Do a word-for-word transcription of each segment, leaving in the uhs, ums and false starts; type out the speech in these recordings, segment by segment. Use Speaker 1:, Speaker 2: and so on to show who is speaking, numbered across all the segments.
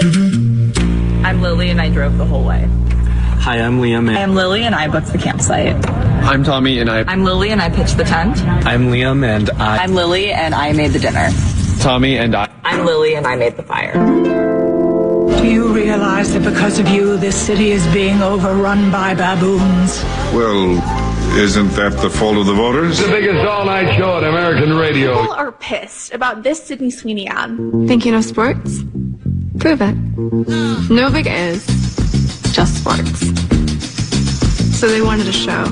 Speaker 1: I'm Lily, and I drove the whole way.
Speaker 2: Hi, I'm Liam. And
Speaker 1: I'm Lily, and I booked the campsite.
Speaker 3: I'm Tommy, and I...
Speaker 1: I'm Lily, and I pitched the tent.
Speaker 2: I'm Liam, and I...
Speaker 1: I'm Lily, and I made the dinner.
Speaker 3: Tommy, and I...
Speaker 1: I'm Lily, and I made the fire.
Speaker 4: Do you realize that because of you, this city is being overrun by baboons?
Speaker 5: Well, isn't that the fault of the voters?
Speaker 6: The biggest all-night show on American radio.
Speaker 7: People are pissed about this Sydney Sweeney ad.
Speaker 8: Think you know sports? Prove it. Novig is just sports. So they wanted a show.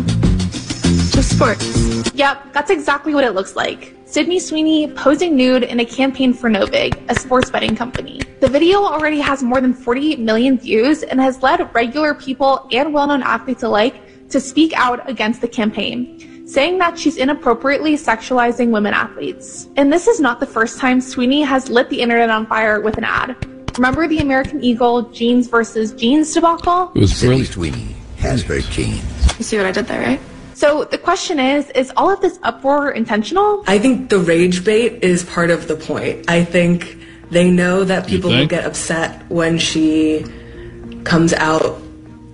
Speaker 8: Just sports.
Speaker 7: Yep, that's exactly what it looks like. Sydney Sweeney posing nude in a campaign for Novig, a sports betting company. The video already has more than forty-eight million views and has led regular people and well-known athletes alike to speak out against the campaign, saying that she's inappropriately sexualizing women athletes. And this is not the first time Sweeney has lit the internet on fire with an ad. Remember the American Eagle jeans versus jeans debacle?
Speaker 9: It was Sydney Sweeney has her jeans.
Speaker 8: You see what I did there, right?
Speaker 7: So the question is, is all of this uproar intentional?
Speaker 10: I think the rage bait is part of the point. I think they know that people will get upset when she comes out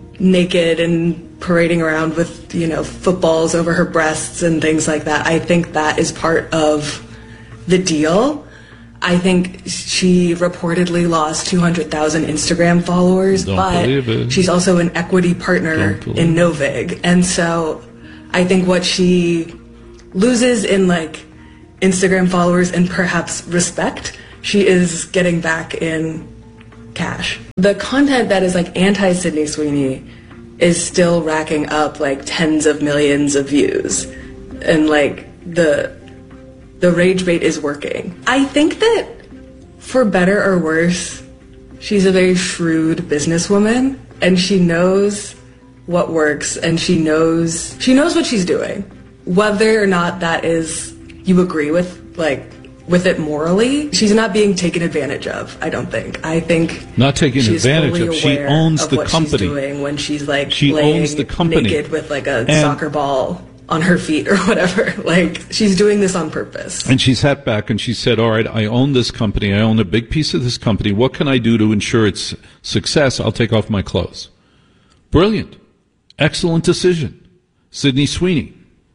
Speaker 10: naked and parading around with, you know, footballs over her breasts and things like that. I think that is part of the deal. I think she reportedly lost two hundred thousand Instagram followers,
Speaker 9: Don't
Speaker 10: but she's also an equity partner in Novig. And so I think what she loses in like Instagram followers and perhaps respect, she is getting back in cash. The content that is like anti-Sydney Sweeney is still racking up like tens of millions of views. And like the the rage bait is working. I think that for better or worse, she's a very shrewd businesswoman and she knows what works and she knows she knows what she's doing. Whether or not that is you agree with like with it morally, she's not being taken advantage of, I don't think. I think
Speaker 11: not taking
Speaker 10: she's
Speaker 11: advantage of. She owns
Speaker 10: of
Speaker 11: the
Speaker 10: what
Speaker 11: company.
Speaker 10: She's doing when she's like
Speaker 11: she
Speaker 10: laying
Speaker 11: owns the company
Speaker 10: naked with like a
Speaker 11: and
Speaker 10: soccer ball on her feet or whatever. Like she's doing this on purpose.
Speaker 11: And she sat back and she said, all right, I own this company. I own a big piece of this company. What can I do to ensure its success? I'll take off my clothes. Brilliant. Excellent decision. Sydney Sweeney.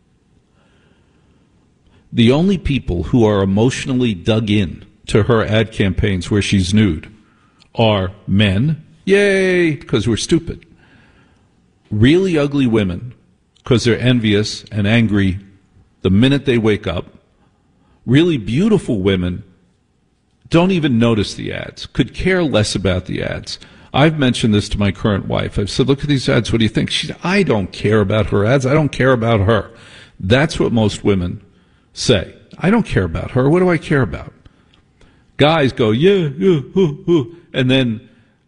Speaker 11: The only people who are emotionally dug in to her ad campaigns where she's nude are men, yay, because we're stupid. Really ugly women, because they're envious and angry the minute they wake up. Really beautiful women don't even notice the ads, could care less about the ads. I've mentioned this to my current wife. I've said, look at these ads. What do you think? She said, I don't care about her ads. I don't care about her. That's what most women say. I don't care about her. What do I care about? Guys go, yeah, yeah, ooh, ooh. And then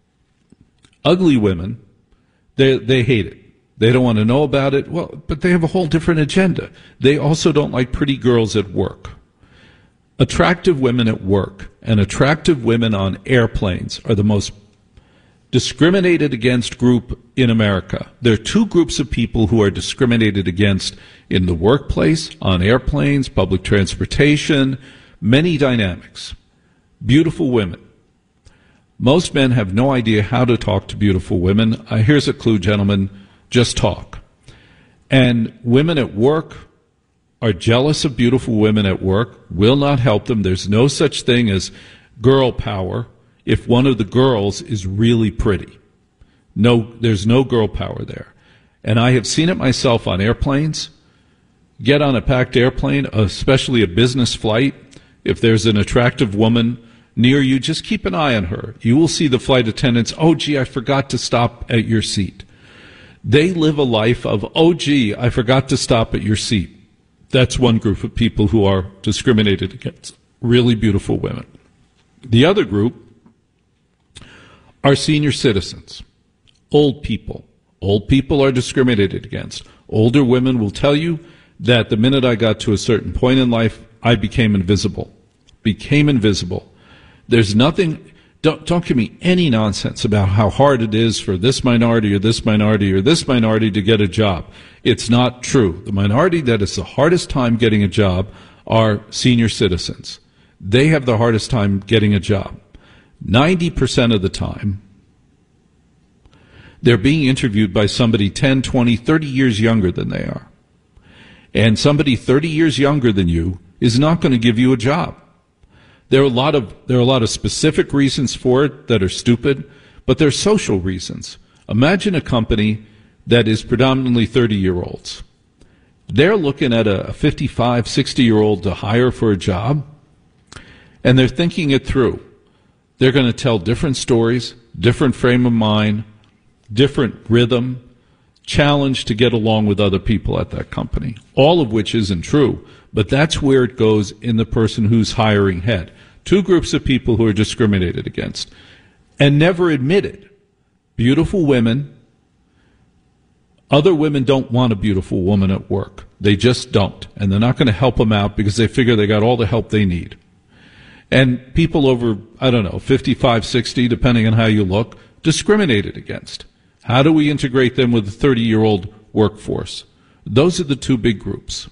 Speaker 11: ugly women, they they hate it. They don't want to know about it. Well, but they have a whole different agenda. They also don't like pretty girls at work. Attractive women at work and attractive women on airplanes are the most discriminated against group in America. There are two groups of people who are discriminated against in the workplace, on airplanes, public transportation, many dynamics. Beautiful women. Most men have no idea how to talk to beautiful women. Uh, here's a clue, gentlemen. Just talk. And women at work are jealous of beautiful women at work, will not help them. There's no such thing as girl power if one of the girls is really pretty. No, there's no girl power there. And I have seen it myself on airplanes. Get on a packed airplane, especially a business flight. If there's an attractive woman near you, just keep an eye on her. You will see the flight attendants, oh, gee, I forgot to stop at your seat. They live a life of, oh, gee, I forgot to stop at your seat. That's one group of people who are discriminated against. Really beautiful women. The other group are senior citizens, old people. Old people are discriminated against. Older women will tell you that the minute I got to a certain point in life, I became invisible. Became invisible. There's nothing, don't, don't give me any nonsense about how hard it is for this minority or this minority or this minority to get a job. It's not true. The minority that is the hardest time getting a job are senior citizens. They have the hardest time getting a job. ninety percent of the time, they're being interviewed by somebody ten, twenty, thirty years younger than they are. And somebody thirty years younger than you is not going to give you a job. There are a lot of there are a lot of specific reasons for it that are stupid, but there are social reasons. Imagine a company that is predominantly thirty-year-olds. They're looking at a fifty-five, sixty-year-old to hire for a job, and they're thinking it through. They're going to tell different stories, different frame of mind, different rhythm, challenge to get along with other people at that company, all of which isn't true, but that's where it goes in the person who's hiring head. Two groups of people who are discriminated against and never admitted. Beautiful women. Other women don't want a beautiful woman at work. They just don't. And they're not going to help them out because they figure they got all the help they need. And people over, I don't know, fifty-five, sixty, depending on how you look, discriminated against. How do we integrate them with the thirty-year-old workforce? Those are the two big groups.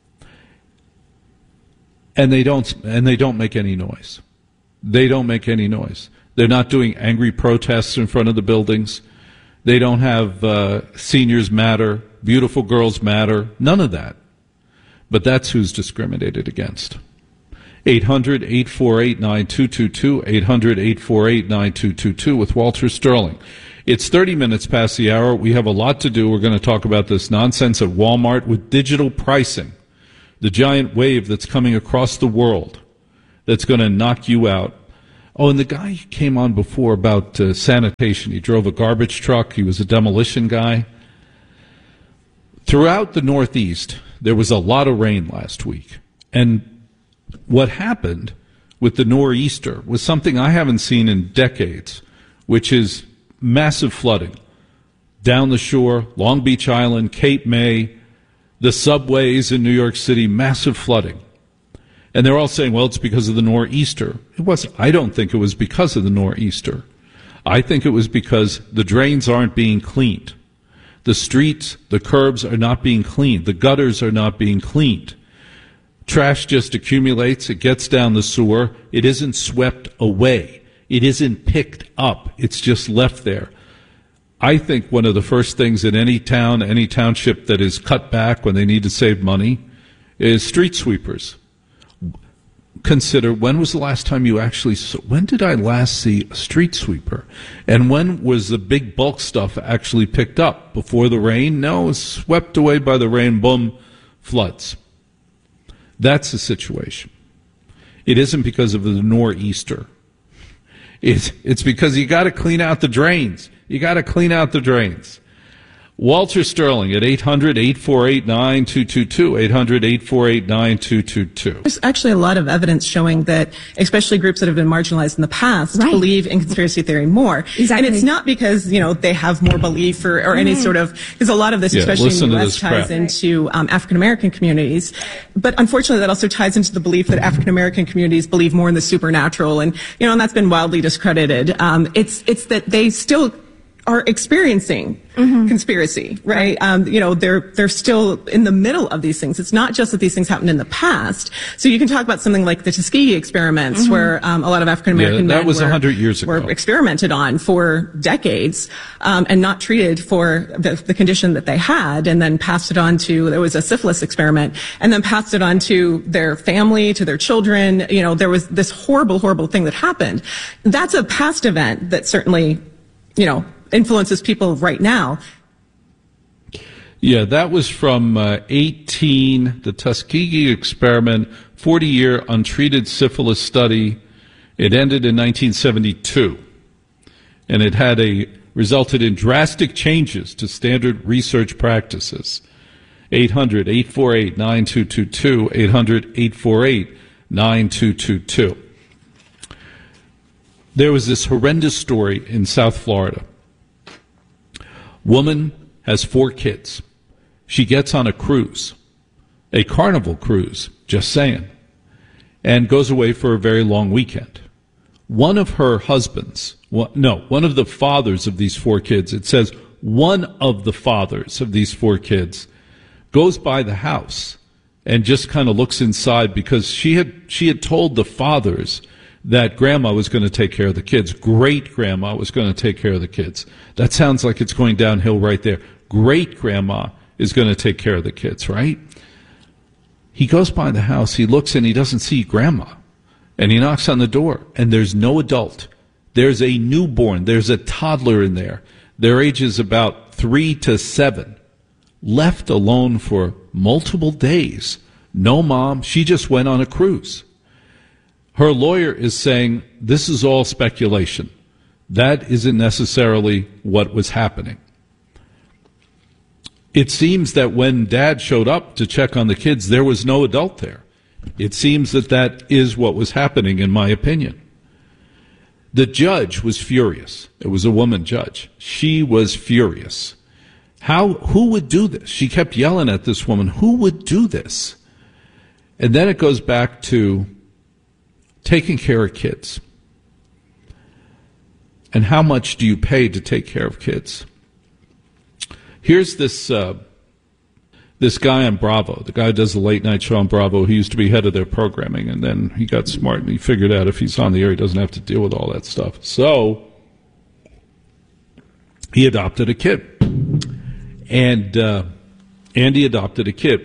Speaker 11: And they don't and they don't make any noise. They don't make any noise. They're not doing angry protests in front of the buildings. They don't have uh, seniors matter, beautiful girls matter, none of that. But that's who's discriminated against. eight hundred, eight four eight, nine two two two, eight hundred, eight four eight, nine two two two with Walter Sterling. It's thirty minutes past the hour. We have a lot to do. We're going to talk about this nonsense at Walmart with digital pricing, the giant wave that's coming across the world that's going to knock you out. Oh, and the guy came on before about uh, sanitation. He drove a garbage truck. He was a demolition guy. Throughout the Northeast, there was a lot of rain last week. And what happened with the nor'easter was something I haven't seen in decades, which is massive flooding down the shore, Long Beach Island, Cape May, the subways in New York City, massive flooding. And they're all saying, well, it's because of the nor'easter. It wasn't. I don't think it was because of the nor'easter. I think it was because the drains aren't being cleaned. The streets, the curbs are not being cleaned. The gutters are not being cleaned. Trash just accumulates. It gets down the sewer. It isn't swept away. It isn't picked up. It's just left there. I think one of the first things in any town, any township that is cut back when they need to save money is street sweepers. Consider, when was the last time you actually saw, when did I last see a street sweeper? And when was the big bulk stuff actually picked up? Before the rain? No, it was swept away by the rain, boom, floods. That's the situation. It isn't because of the nor'easter. It's, it's because you got to clean out the drains. You got to clean out the drains. Walter Sterling at eight hundred, eight four eight, nine two two two, eight hundred, eight four eight, nine two two two.
Speaker 12: There's actually a lot of evidence showing that especially groups that have been marginalized in the past right. believe in conspiracy theory more.
Speaker 13: Exactly.
Speaker 12: And it's not because, you know, they have more belief or, or mm. any sort of, because a lot of this,
Speaker 11: yeah,
Speaker 12: especially in the U S, ties
Speaker 11: crap.
Speaker 12: into um, African-American communities. But unfortunately, that also ties into the belief that African-American communities believe more in the supernatural. And, you know, and that's been wildly discredited. Um, it's, it's that they still are experiencing mm-hmm. conspiracy, right? Um, you know, they're they're still in the middle of these things. It's not just that these things happened in the past. So you can talk about something like the Tuskegee experiments, mm-hmm. where um, a lot of African American
Speaker 11: yeah,
Speaker 12: men
Speaker 11: that was
Speaker 12: were,
Speaker 11: one hundred years ago.
Speaker 12: were experimented on for decades um, and not treated for the, the condition that they had, and then passed it on to, there was a syphilis experiment, and then passed it on to their family, to their children. You know, there was this horrible, horrible thing that happened. That's a past event that certainly, you know, influences people right now.
Speaker 11: Yeah, that was from uh, eighteen, the Tuskegee experiment, forty-year untreated syphilis study. It ended in nineteen seventy-two, and it had a resulted in drastic changes to standard research practices. eight hundred, eight four eight, nine two two two, eight hundred, eight four eight, nine two two two. There was this horrendous story in South Florida. Woman has four kids. She gets on a cruise, a Carnival cruise, just saying, and goes away for a very long weekend. One of her husbands, well, no, one of the fathers of these four kids, it says one of the fathers of these four kids goes by the house and just kind of looks inside, because she had she had told the fathers that grandma was going to take care of the kids. Great grandma was going to take care of the kids. That sounds like it's going downhill right there. Great grandma is going to take care of the kids, right? He goes by the house, he looks and he doesn't see grandma. And he knocks on the door, and there's no adult. There's a newborn, there's a toddler in there. Their age is about three to seven. Left alone for multiple days. No mom, she just went on a cruise. Her lawyer is saying this is all speculation. That isn't necessarily what was happening. It seems that when Dad showed up to check on the kids, there was no adult there. It seems that that is what was happening, in my opinion. The judge was furious. It was a woman judge. She was furious. How? Who would do this? She kept yelling at this woman. Who would do this? And then it goes back to taking care of kids. And how much do you pay to take care of kids? Here's this uh, this guy on Bravo. The guy who does the late night show on Bravo. He used to be head of their programming, and then he got smart and he figured out if he's on the air, he doesn't have to deal with all that stuff. So he adopted a kid, and uh, Andy adopted a kid,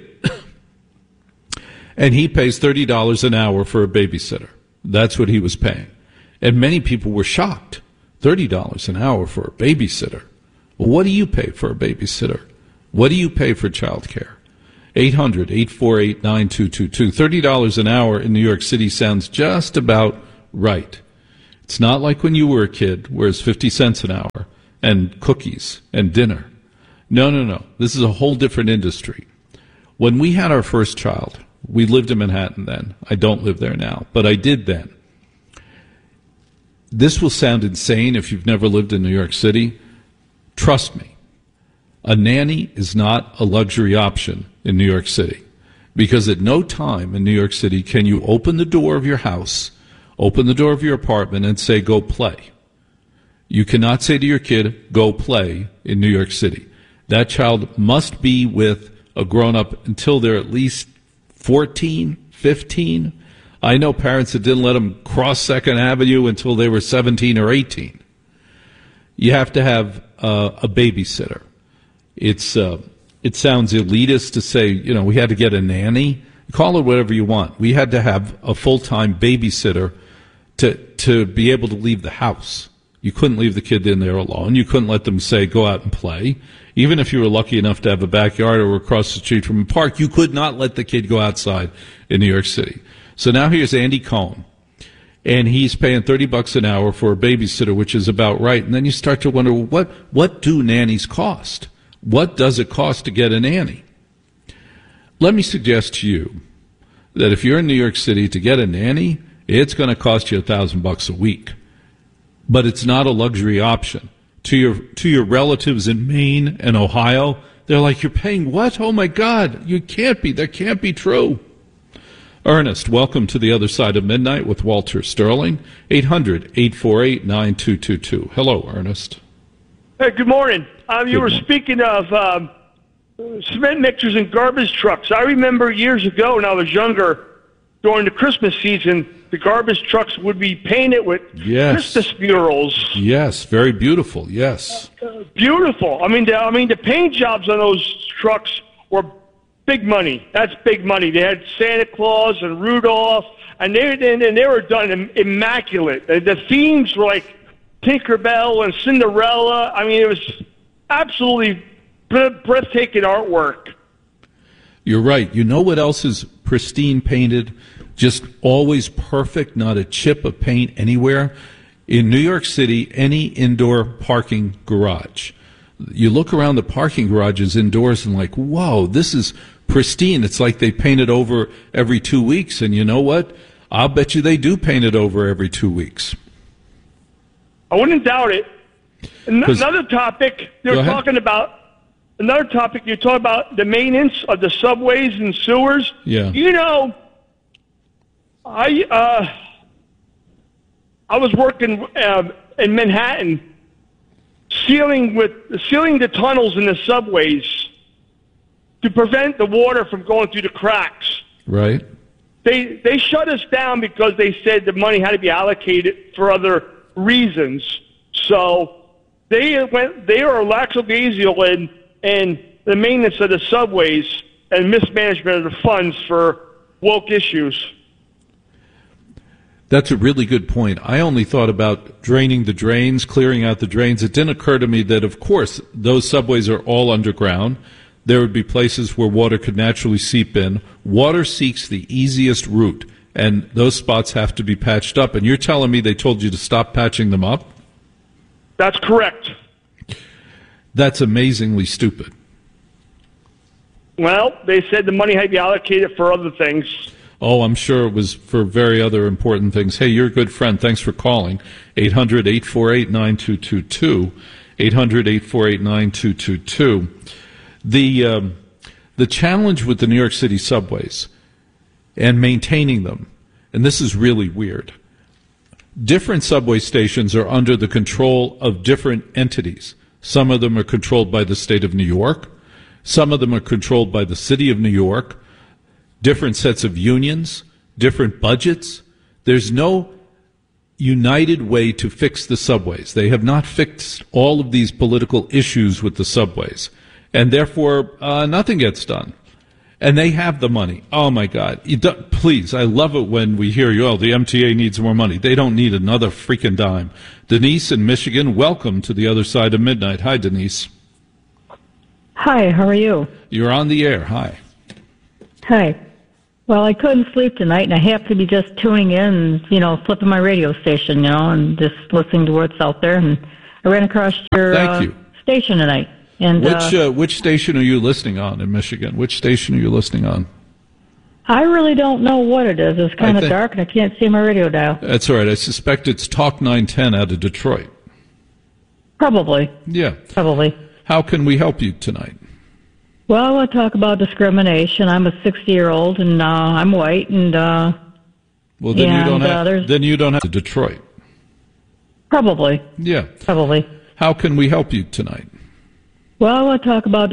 Speaker 11: and he pays thirty dollars an hour for a babysitter. That's what he was paying, and many people were shocked. thirty dollars an hour for a babysitter. Well, what do you pay for a babysitter? What do you pay for child care? eight hundred, eight four eight, nine two two two. thirty dollars an hour in New York City sounds just about right. It's not like when you were a kid, where it's fifty cents an hour and cookies and dinner. No, no, no. This is a whole different industry. When we had our first child, we lived in Manhattan then. I don't live there now, but I did then. This will sound insane if you've never lived in New York City. Trust me, a nanny is not a luxury option in New York City, because at no time in New York City can you open the door of your house, open the door of your apartment, and say, go play. You cannot say to your kid, go play in New York City. That child must be with a grown-up until they're at least fourteen, fifteen. I know parents that didn't let them cross Second Avenue until they were seventeen or eighteen. You have to have uh, a babysitter. It's uh, it sounds elitist to say, you know, we had to get a nanny. Call it whatever you want. We had to have a full-time babysitter to to be able to leave the house. You couldn't leave the kid in there alone. You couldn't let them say, go out and play. Even if you were lucky enough to have a backyard or across the street from a park, you could not let the kid go outside in New York City. So now here's Andy Cohen, and he's paying thirty bucks an hour for a babysitter, which is about right. And then you start to wonder, what, what do nannies cost? What does it cost to get a nanny? Let me suggest to you that if you're in New York City, to get a nanny, it's going to cost you a thousand bucks a week. But it's not a luxury option. To your to your relatives in Maine and Ohio, they're like, you're paying what? Oh, my God, you can't be. That can't be true. Ernest, welcome to the other side of midnight with Walter Sterling. eight hundred, eight four eight, nine two two two. Hello, Ernest.
Speaker 13: Hey, good morning. Um, you
Speaker 11: Good
Speaker 13: were
Speaker 11: morning.
Speaker 13: speaking of um, cement mixers and garbage trucks. I remember years ago when I was younger, during the Christmas season, the garbage trucks would be painted with
Speaker 11: Yes.
Speaker 13: Christmas murals.
Speaker 11: Yes, very beautiful, yes.
Speaker 13: Beautiful. I mean, the, I mean, the paint jobs on those trucks were big money. That's big money. They had Santa Claus and Rudolph, and they and, and they were done im- immaculate. The, the themes were like Tinkerbell and Cinderella. I mean, it was absolutely bre- breathtaking artwork.
Speaker 11: You're right. You know what else is pristine painted? Just always perfect, not a chip of paint anywhere? In New York City, any indoor parking garage. You look around the parking garages indoors and like, whoa, this is pristine. It's like they paint it over every two weeks. And you know what? I'll bet you they do paint it over every two weeks.
Speaker 13: I wouldn't doubt it. An-
Speaker 11: 'Cause-
Speaker 13: Another topic,
Speaker 11: Go
Speaker 13: they're
Speaker 11: ahead.
Speaker 13: talking about, another topic, you're talking about the maintenance of the subways and sewers.
Speaker 11: Yeah.
Speaker 13: You know, I, uh, I was working uh, in Manhattan, sealing with sealing the tunnels in the subways to prevent the water from going through the cracks.
Speaker 11: Right?
Speaker 13: they they shut us down because they said the money had to be allocated for other reasons. So they went. They are lackadaisical in in the maintenance of the subways and mismanagement of the funds for woke issues.
Speaker 11: That's a really good point. I only thought about draining the drains, clearing out the drains. It didn't occur to me that, of course, those subways are all underground. There would be places where water could naturally seep in. Water seeks the easiest route, and those spots have to be patched up. And you're telling me they told you to stop patching them up?
Speaker 13: That's correct.
Speaker 11: That's amazingly stupid.
Speaker 13: Well, they said the money had to be allocated for other things.
Speaker 11: Oh, I'm sure it was for very other important things. Hey, you're a good friend. Thanks for calling. eight hundred, eight four eight, nine two two two. eight hundred, eight four eight, nine two two two. The, um, the challenge with the New York City subways and maintaining them, and this is really weird, different subway stations are under the control of different entities. Some of them are controlled by the state of New York. Some of them are controlled by the city of New York. Different sets of unions, different budgets. There's no united way to fix the subways. They have not fixed all of these political issues with the subways. And therefore, uh, nothing gets done. And they have the money. Oh, my God. You do, please, I love it when we hear you, oh, the M T A needs more money. They don't need another freaking dime. Denise in Michigan, welcome to the other side of midnight. Hi, Denise.
Speaker 14: Hi, how are you?
Speaker 11: You're on the air. Hi.
Speaker 14: Hi. Well, I couldn't sleep tonight, and I have to be just tuning in and, you know, flipping my radio station, you know, and just listening to what's out there. And I ran across your
Speaker 11: Thank
Speaker 14: uh,
Speaker 11: you.
Speaker 14: station tonight. And
Speaker 11: Which
Speaker 14: uh,
Speaker 11: uh, which station are you listening on in Michigan? Which station are you listening on?
Speaker 14: I really don't know what it is. It's kind of
Speaker 11: think-
Speaker 14: dark, and I can't see my radio dial.
Speaker 11: That's all right. I suspect it's Talk nine ten out of Detroit.
Speaker 14: Probably.
Speaker 11: Yeah.
Speaker 14: Probably.
Speaker 11: How can we help you tonight?
Speaker 14: Well, I want to talk about discrimination. I'm a sixty-year-old, and uh, I'm white, and uh,
Speaker 11: Well, then
Speaker 14: and,
Speaker 11: you don't
Speaker 14: uh,
Speaker 11: have.
Speaker 14: there's-
Speaker 11: Then you don't have to Detroit.
Speaker 14: probably.
Speaker 11: Yeah.
Speaker 14: Probably.
Speaker 11: How can we help you tonight?
Speaker 14: Well, I want to talk about